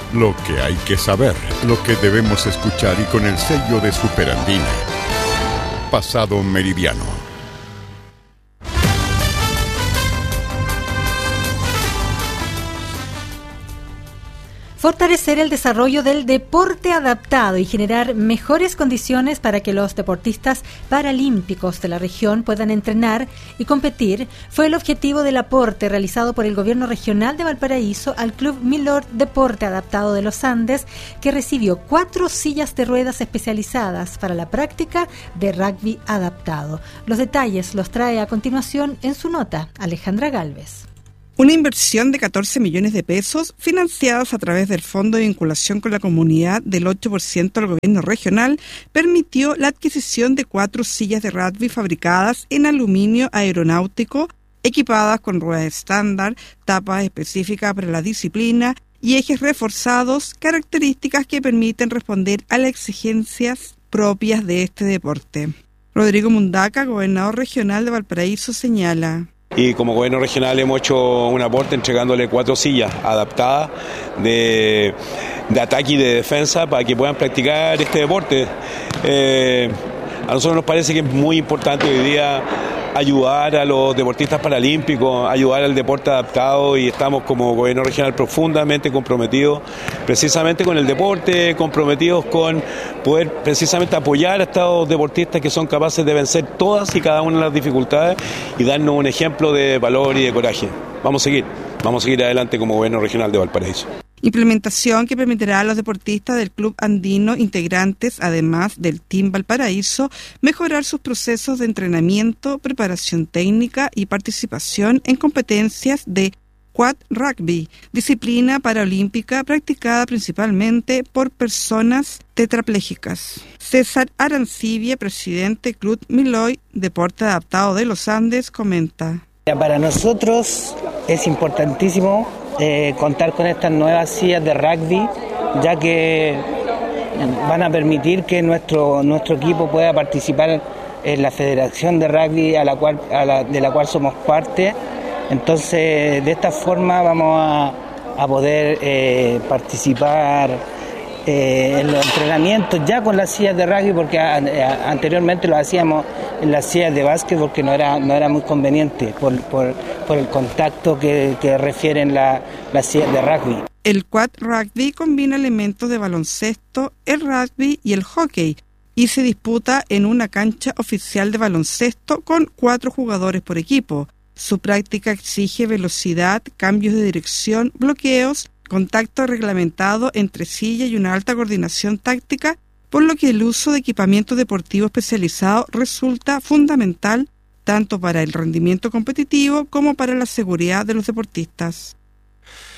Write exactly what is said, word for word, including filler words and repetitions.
Lo que hay que saber, lo que debemos escuchar y con el sello de Superandina. Pasado Meridiano. Fortalecer el desarrollo del deporte adaptado y generar mejores condiciones para que los deportistas paralímpicos de la región puedan entrenar y competir fue el objetivo del aporte realizado por el Gobierno Regional de Valparaíso al Club Milord Deporte Adaptado de los Andes, que recibió cuatro sillas de ruedas especializadas para la práctica de rugby adaptado. Los detalles los trae a continuación en su nota Alejandra Galvez. Una inversión de catorce millones de pesos, financiados a través del Fondo de Vinculación con la Comunidad del ocho por ciento del Gobierno Regional, permitió la adquisición de cuatro sillas de rugby fabricadas en aluminio aeronáutico, equipadas con ruedas estándar, tapas específicas para la disciplina y ejes reforzados, características que permiten responder a las exigencias propias de este deporte. Rodrigo Mundaca, gobernador regional de Valparaíso, señala: Y como gobierno regional hemos hecho un aporte entregándole cuatro sillas adaptadas de, de ataque y de defensa para que puedan practicar este deporte. Eh, a nosotros nos parece que es muy importante hoy día ayudar a los deportistas paralímpicos, ayudar al deporte adaptado, y estamos como gobierno regional profundamente comprometidos precisamente con el deporte, comprometidos con poder precisamente apoyar a estos deportistas que son capaces de vencer todas y cada una de las dificultades y darnos un ejemplo de valor y de coraje. Vamos a seguir, vamos a seguir adelante como gobierno regional de Valparaíso. Implementación que permitirá a los deportistas del Club Andino integrantes, además del Team Valparaíso, mejorar sus procesos de entrenamiento, preparación técnica y participación en competencias de quad rugby, disciplina paralímpica practicada principalmente por personas tetraplégicas. César Arancibia, presidente Club Miloy Deporte Adaptado de los Andes, comenta: Para nosotros es importantísimo Eh, contar con estas nuevas sillas de rugby, ya que van a permitir que nuestro nuestro equipo pueda participar en la federación de rugby a la cual a la, de la cual somos parte. Entonces, de esta forma vamos a, a poder eh, participar eh, en los entrenamientos ya con las sillas de rugby, porque a, a, anteriormente lo hacíamos en las sillas de básquet porque no era no era muy conveniente por por, por el contacto que, que refieren la, las sillas de rugby. El quad rugby combina elementos de baloncesto, el rugby y el hockey y se disputa en una cancha oficial de baloncesto con cuatro jugadores por equipo. Su práctica exige velocidad, cambios de dirección, bloqueos, contacto reglamentado entre silla y una alta coordinación táctica, por lo que el uso de equipamiento deportivo especializado resulta fundamental tanto para el rendimiento competitivo como para la seguridad de los deportistas.